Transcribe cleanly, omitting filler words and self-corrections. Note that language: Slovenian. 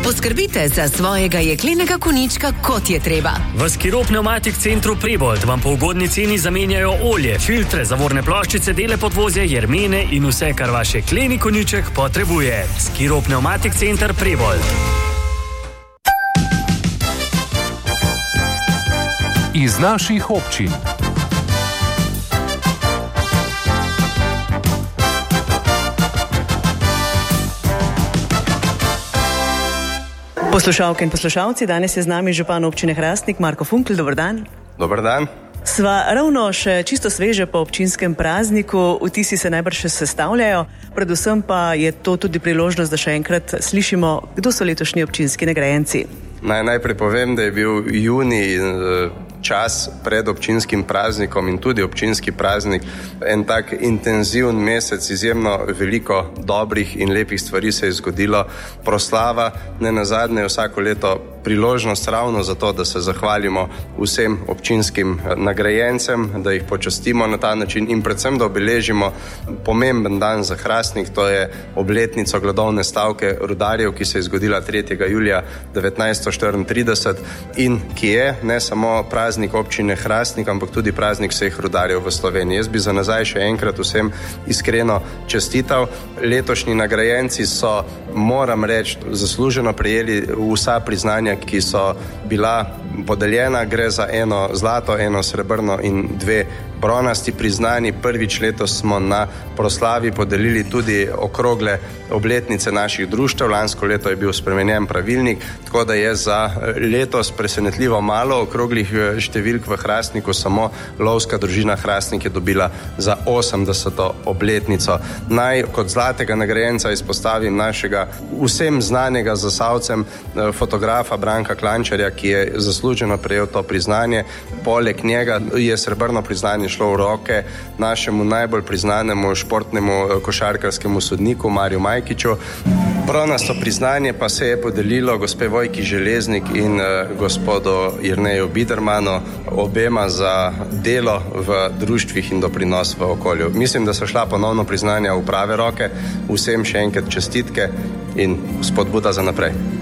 Poskrbite za svojega jeklenega konjička, kot je treba. V Skiro Pneumatik Centru Prebold vam po ugodni ceni zamenjajo olje, filtre, zavorne ploščice, dele podvozja, jermene in vse, kar vaš jekleni konjiček potrebuje. Skiro Pneumatik Center Prebold. Iz naših občin. Poslušalke in poslušalci, danes je z nami župan občine Hrastnik Marko Funkl. Dober dan. Dober dan. Sva ravno še čisto sveže po občinskem prazniku, vtisi se najbrž še sestavljajo, predvsem pa je to tudi priložnost, da še enkrat slišimo, kdo so letošnji občinski nagrajenci. Najprej povem, da je bil junij čas pred občinskim praznikom in tudi občinski praznik en tak intenziven mesec, izjemno veliko dobrih in lepih stvari se je zgodilo. Proslava, ne nazadnje vsako leto priložnost ravno za to, da se zahvalimo vsem občinskim nagrajencem, da jih počastimo na ta način in predvsem, da obeležimo pomemben dan za Hrastnik, to je obletnico gladovne stavke rudarjev, ki se je zgodila 3. julija 1934 in ki je ne samo praznik občine Hrastnik, ampak tudi praznik vseh rudarjev v Sloveniji. Jaz bi za nazaj še enkrat vsem iskreno čestital. Letošnji nagrajenci so, moram reči, zasluženo prejeli vsa priznanja, ki so bila podeljena. Gre za eno zlato, eno srebrno in 2 bronasti priznanji. Prvič letos smo na proslavi podelili tudi okrogle obletnice naših društev. Lansko leto je bil spremenjen pravilnik, tako da je za letos presenetljivo malo okroglih številk v Hrastniku. Samo lovska družina Hrastnik je dobila za 80. obletnico. Naj kot zlatega nagrajenca izpostavim našega vsem znanega zasavcem fotografa Branka Klančarja, ki je zasluženo prejel to priznanje. Poleg njega je srebrno priznanje šlo v roke našemu najbolj priznanemu športnemu košarkarskemu sodniku Mariju Majkiču. Bronasto priznanje pa se je podelilo gospe Vojki Železnik in gospodu Jerneju Bidermanu, obema za delo v društvih in doprinos v okolju. Mislim, da so šla ponovno priznanja v prave roke. Vsem še enkrat čestitke in spodbuda za naprej.